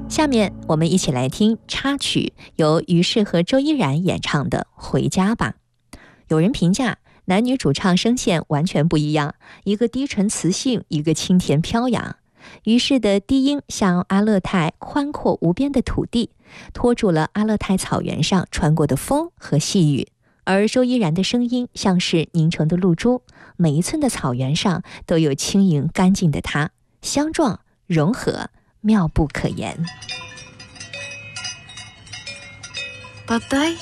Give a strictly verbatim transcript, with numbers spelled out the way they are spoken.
下面我们一起来听插曲，由于适和周依然演唱的《回家吧》。有人评价，男女主唱声线完全不一样，一个低沉磁性，一个清甜飘扬。于适的低音像阿勒泰宽阔无边的土地，拖住了阿勒泰草原上穿过的风和细雨，而周依然的声音像是凝成的露珠，每一寸的草原上都有轻盈干净的它，相撞融合，妙不可言。 Patay